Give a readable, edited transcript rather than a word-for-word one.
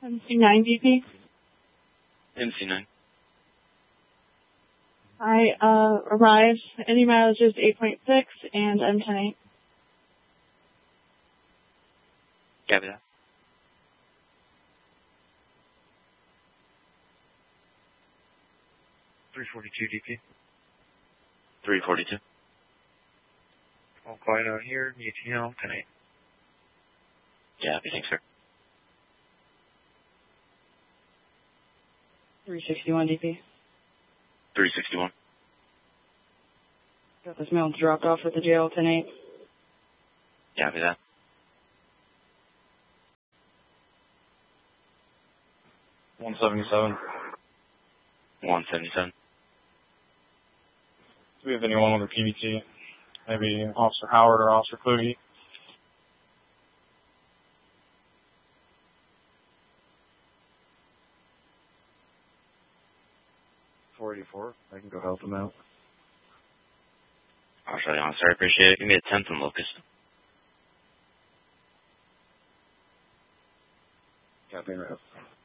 MC9 DP. MC9. I arrived. Any mileage is 8.6, and I'm 10-8. Copy that. .342 DP. 342. All quiet out here. UTL 10-8. Yeah, thanks, sir. 361 DP. 361. Got this mail dropped off at the jail 10-8. Copy that. .177. 177. Do we have anyone on the PBT? Maybe Officer Howard or Officer Kluge? .484. I can go help him out. Officer Leon, sir, I appreciate it. Give me a 10th and Locust. Copy, right.